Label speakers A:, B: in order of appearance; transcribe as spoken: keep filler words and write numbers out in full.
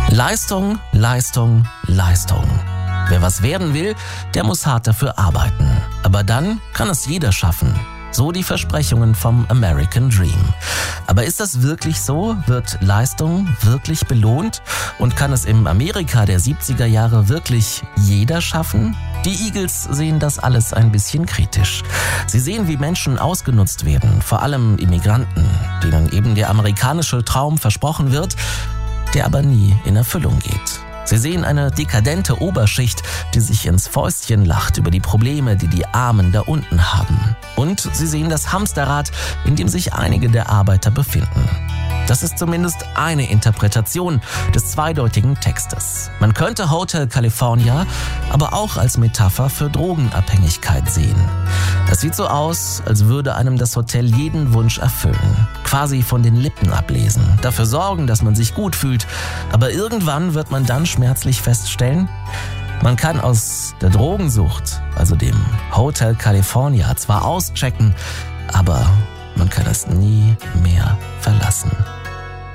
A: Leistung, Leistung, Leistung. Wer was werden will, der muss hart dafür arbeiten. Aber dann kann es jeder schaffen. So die Versprechungen vom American Dream. Aber ist das wirklich so? Wird Leistung wirklich belohnt? Und kann es im Amerika der siebziger Jahre wirklich jeder schaffen? Die Eagles sehen das alles ein bisschen kritisch. Sie sehen, wie Menschen ausgenutzt werden, vor allem Immigranten, denen eben der amerikanische Traum versprochen wird, der aber nie in Erfüllung geht. Sie sehen eine dekadente Oberschicht, die sich ins Fäustchen lacht über die Probleme, die die Armen da unten haben. Und sie sehen das Hamsterrad, in dem sich einige der Arbeiter befinden. Das ist zumindest eine Interpretation des zweideutigen Textes. Man könnte Hotel California aber auch als Metapher für Drogenabhängigkeit sehen. Das sieht so aus, als würde einem das Hotel jeden Wunsch erfüllen, quasi von den Lippen ablesen, dafür sorgen, dass man sich gut fühlt, aber irgendwann wird man dann schmerzlich feststellen, man kann aus der Drogensucht, also dem Hotel California, zwar auschecken, aber man kann es nie mehr verlassen.